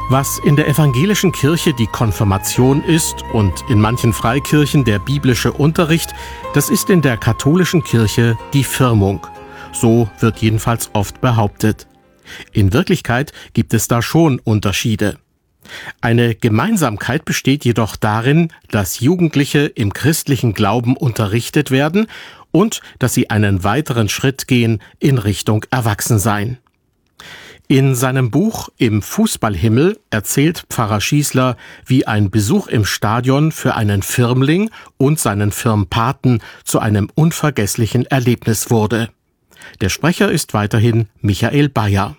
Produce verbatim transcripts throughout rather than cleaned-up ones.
Was in der evangelischen Kirche die Konfirmation ist und in manchen Freikirchen der biblische Unterricht, das ist in der katholischen Kirche die Firmung. So wird jedenfalls oft behauptet. In Wirklichkeit gibt es da schon Unterschiede. Eine Gemeinsamkeit besteht jedoch darin, dass Jugendliche im christlichen Glauben unterrichtet werden und dass sie einen weiteren Schritt gehen in Richtung Erwachsensein. In seinem Buch Im Fußballhimmel erzählt Pfarrer Schießler, wie ein Besuch im Stadion für einen Firmling und seinen Firmpaten zu einem unvergesslichen Erlebnis wurde. Der Sprecher ist weiterhin Michael Bayer.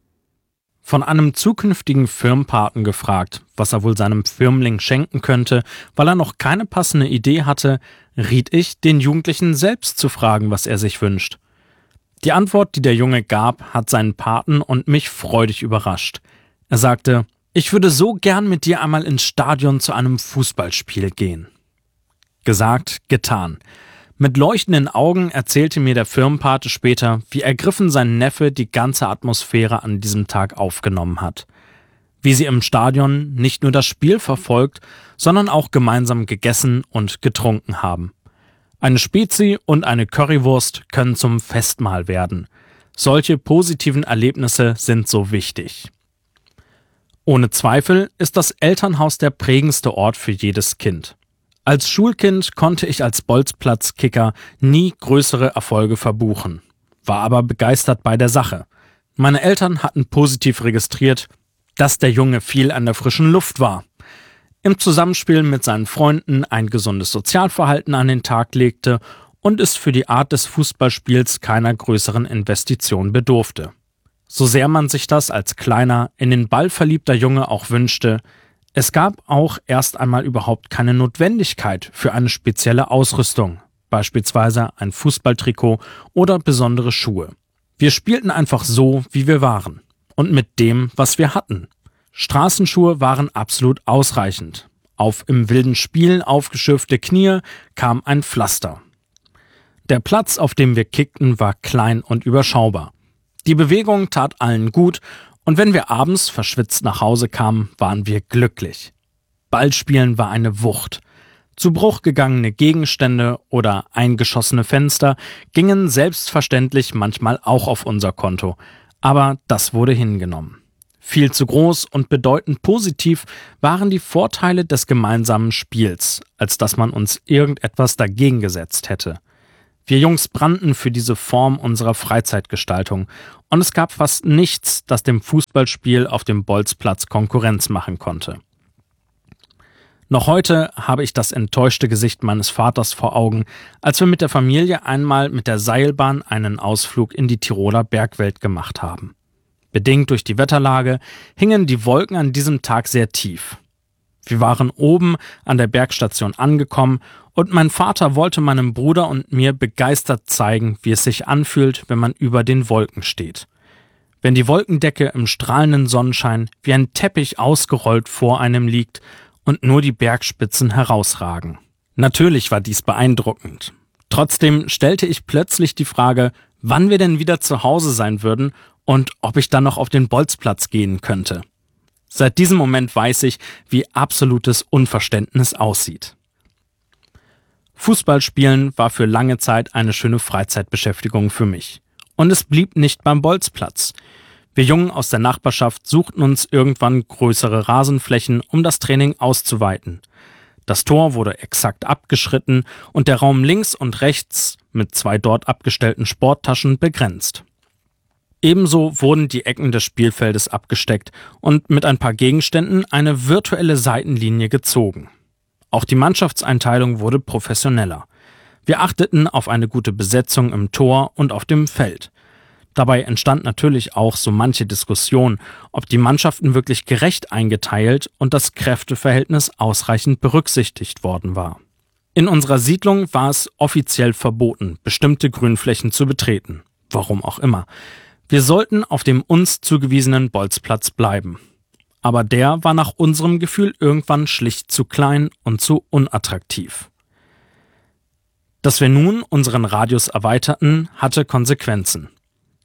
Von einem zukünftigen Firmpaten gefragt, was er wohl seinem Firmling schenken könnte, weil er noch keine passende Idee hatte, riet ich, den Jugendlichen selbst zu fragen, was er sich wünscht. Die Antwort, die der Junge gab, hat seinen Paten und mich freudig überrascht. Er sagte: Ich würde so gern mit dir einmal ins Stadion zu einem Fußballspiel gehen. Gesagt, getan. Mit leuchtenden Augen erzählte mir der Firmenpate später, wie ergriffen sein Neffe die ganze Atmosphäre an diesem Tag aufgenommen hat. Wie sie im Stadion nicht nur das Spiel verfolgt, sondern auch gemeinsam gegessen und getrunken haben. Eine Spezi und eine Currywurst können zum Festmahl werden. Solche positiven Erlebnisse sind so wichtig. Ohne Zweifel ist das Elternhaus der prägendste Ort für jedes Kind. Als Schulkind konnte ich als Bolzplatzkicker nie größere Erfolge verbuchen, war aber begeistert bei der Sache. Meine Eltern hatten positiv registriert, dass der Junge viel an der frischen Luft war, im Zusammenspiel mit seinen Freunden ein gesundes Sozialverhalten an den Tag legte und es für die Art des Fußballspiels keiner größeren Investition bedurfte. So sehr man sich das als kleiner, in den Ball verliebter Junge auch wünschte, es gab auch erst einmal überhaupt keine Notwendigkeit für eine spezielle Ausrüstung, beispielsweise ein Fußballtrikot oder besondere Schuhe. Wir spielten einfach so, wie wir waren und mit dem, was wir hatten. Straßenschuhe waren absolut ausreichend. Auf im wilden Spiel aufgeschürfte Knie kam ein Pflaster. Der Platz, auf dem wir kickten, war klein und überschaubar. Die Bewegung tat allen gut und wenn wir abends verschwitzt nach Hause kamen, waren wir glücklich. Ballspielen war eine Wucht. Zu Bruch gegangene Gegenstände oder eingeschossene Fenster gingen selbstverständlich manchmal auch auf unser Konto, aber das wurde hingenommen. Viel zu groß und bedeutend positiv waren die Vorteile des gemeinsamen Spiels, als dass man uns irgendetwas dagegen gesetzt hätte. Wir Jungs brannten für diese Form unserer Freizeitgestaltung und es gab fast nichts, das dem Fußballspiel auf dem Bolzplatz Konkurrenz machen konnte. Noch heute habe ich das enttäuschte Gesicht meines Vaters vor Augen, als wir mit der Familie einmal mit der Seilbahn einen Ausflug in die Tiroler Bergwelt gemacht haben. Bedingt durch die Wetterlage hingen die Wolken an diesem Tag sehr tief. Wir waren oben an der Bergstation angekommen und mein Vater wollte meinem Bruder und mir begeistert zeigen, wie es sich anfühlt, wenn man über den Wolken steht. Wenn die Wolkendecke im strahlenden Sonnenschein wie ein Teppich ausgerollt vor einem liegt und nur die Bergspitzen herausragen. Natürlich war dies beeindruckend. Trotzdem stellte ich plötzlich die Frage, wann wir denn wieder zu Hause sein würden und ob ich dann noch auf den Bolzplatz gehen könnte. Seit diesem Moment weiß ich, wie absolutes Unverständnis aussieht. Fußballspielen war für lange Zeit eine schöne Freizeitbeschäftigung für mich. Und es blieb nicht beim Bolzplatz. Wir Jungen aus der Nachbarschaft suchten uns irgendwann größere Rasenflächen, um das Training auszuweiten. Das Tor wurde exakt abgeschritten und der Raum links und rechts mit zwei dort abgestellten Sporttaschen begrenzt. Ebenso wurden die Ecken des Spielfeldes abgesteckt und mit ein paar Gegenständen eine virtuelle Seitenlinie gezogen. Auch die Mannschaftseinteilung wurde professioneller. Wir achteten auf eine gute Besetzung im Tor und auf dem Feld. Dabei entstand natürlich auch so manche Diskussion, ob die Mannschaften wirklich gerecht eingeteilt und das Kräfteverhältnis ausreichend berücksichtigt worden war. In unserer Siedlung war es offiziell verboten, bestimmte Grünflächen zu betreten. Warum auch immer. Wir sollten auf dem uns zugewiesenen Bolzplatz bleiben. Aber der war nach unserem Gefühl irgendwann schlicht zu klein und zu unattraktiv. Dass wir nun unseren Radius erweiterten, hatte Konsequenzen.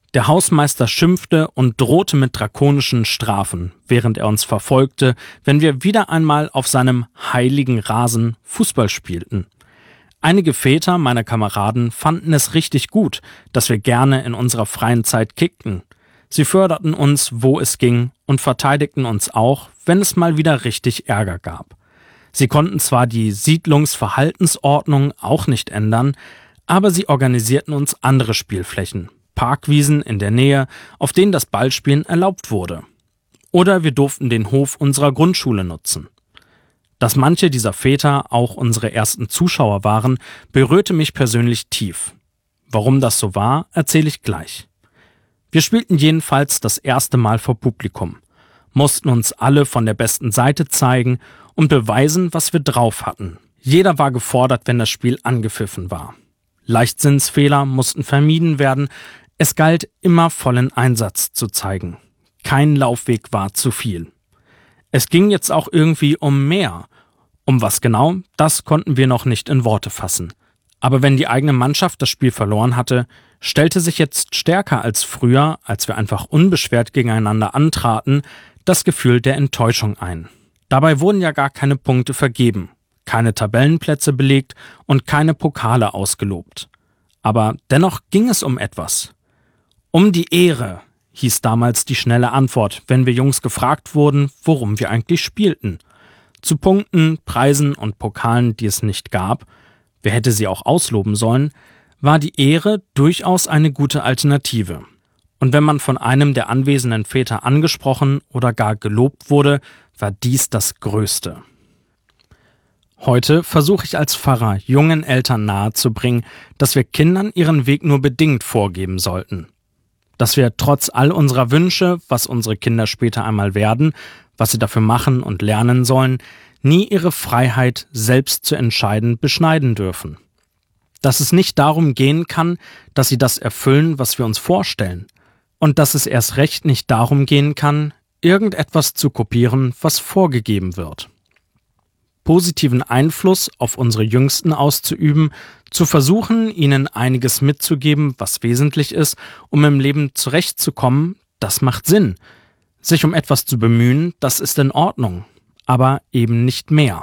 Der Hausmeister schimpfte und drohte mit drakonischen Strafen, während er uns verfolgte, wenn wir wieder einmal auf seinem heiligen Rasen Fußball spielten. Einige Väter meiner Kameraden fanden es richtig gut, dass wir gerne in unserer freien Zeit kickten. Sie förderten uns, wo es ging, und verteidigten uns auch, wenn es mal wieder richtig Ärger gab. Sie konnten zwar die Siedlungsverhaltensordnung auch nicht ändern, aber sie organisierten uns andere Spielflächen, Parkwiesen in der Nähe, auf denen das Ballspielen erlaubt wurde. Oder wir durften den Hof unserer Grundschule nutzen. Dass manche dieser Väter auch unsere ersten Zuschauer waren, berührte mich persönlich tief. Warum das so war, erzähle ich gleich. Wir spielten jedenfalls das erste Mal vor Publikum, mussten uns alle von der besten Seite zeigen und beweisen, was wir drauf hatten. Jeder war gefordert, wenn das Spiel angepfiffen war. Leichtsinnsfehler mussten vermieden werden. Es galt, immer vollen Einsatz zu zeigen. Kein Laufweg war zu viel. Es ging jetzt auch irgendwie um mehr. Um was genau, das konnten wir noch nicht in Worte fassen. Aber wenn die eigene Mannschaft das Spiel verloren hatte, stellte sich jetzt stärker als früher, als wir einfach unbeschwert gegeneinander antraten, das Gefühl der Enttäuschung ein. Dabei wurden ja gar keine Punkte vergeben, keine Tabellenplätze belegt und keine Pokale ausgelobt. Aber dennoch ging es um etwas. Um die Ehre, hieß damals die schnelle Antwort, wenn wir Jungs gefragt wurden, worum wir eigentlich spielten. Zu Punkten, Preisen und Pokalen, die es nicht gab, wer hätte sie auch ausloben sollen, war die Ehre durchaus eine gute Alternative. Und wenn man von einem der anwesenden Väter angesprochen oder gar gelobt wurde, war dies das Größte. Heute versuche ich als Pfarrer jungen Eltern nahezubringen, dass wir Kindern ihren Weg nur bedingt vorgeben sollten. Dass wir trotz all unserer Wünsche, was unsere Kinder später einmal werden, was sie dafür machen und lernen sollen, nie ihre Freiheit, selbst zu entscheiden, beschneiden dürfen. Dass es nicht darum gehen kann, dass sie das erfüllen, was wir uns vorstellen. Und dass es erst recht nicht darum gehen kann, irgendetwas zu kopieren, was vorgegeben wird. Positiven Einfluss auf unsere Jüngsten auszuüben, zu versuchen, ihnen einiges mitzugeben, was wesentlich ist, um im Leben zurechtzukommen, das macht Sinn. Sich um etwas zu bemühen, das ist in Ordnung, aber eben nicht mehr.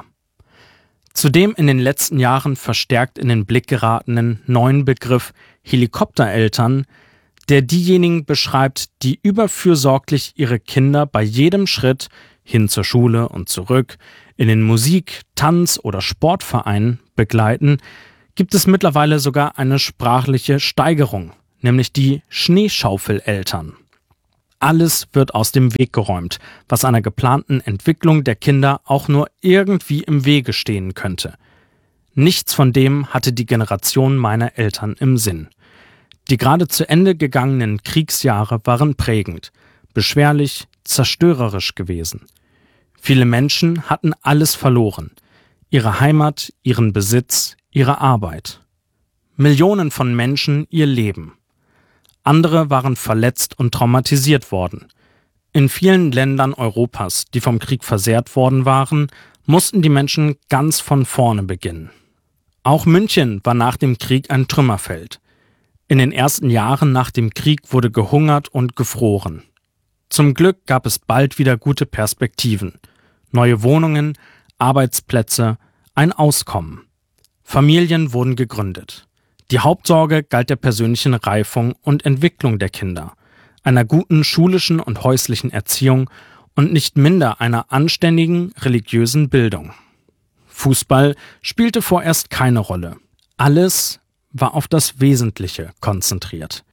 Zudem in den letzten Jahren verstärkt in den Blick geratenen neuen Begriff Helikoptereltern, der diejenigen beschreibt, die überfürsorglich ihre Kinder bei jedem Schritt hin zur Schule und zurück, in den Musik-, Tanz- oder Sportverein begleiten, gibt es mittlerweile sogar eine sprachliche Steigerung, nämlich die Schneeschaufeleltern. Alles wird aus dem Weg geräumt, was einer geplanten Entwicklung der Kinder auch nur irgendwie im Wege stehen könnte. Nichts von dem hatte die Generation meiner Eltern im Sinn. Die gerade zu Ende gegangenen Kriegsjahre waren prägend, beschwerlich, zerstörerisch gewesen. Viele Menschen hatten alles verloren: ihre Heimat, ihren Besitz, ihre Arbeit. Millionen von Menschen ihr Leben. Andere waren verletzt und traumatisiert worden. In vielen Ländern Europas, die vom Krieg versehrt worden waren, mussten die Menschen ganz von vorne beginnen. Auch München war nach dem Krieg ein Trümmerfeld. In den ersten Jahren nach dem Krieg wurde gehungert und gefroren. Zum Glück gab es bald wieder gute Perspektiven. Neue Wohnungen, Arbeitsplätze, ein Auskommen. Familien wurden gegründet. Die Hauptsorge galt der persönlichen Reifung und Entwicklung der Kinder, einer guten schulischen und häuslichen Erziehung und nicht minder einer anständigen religiösen Bildung. Fußball spielte vorerst keine Rolle. Alles war auf das Wesentliche konzentriert.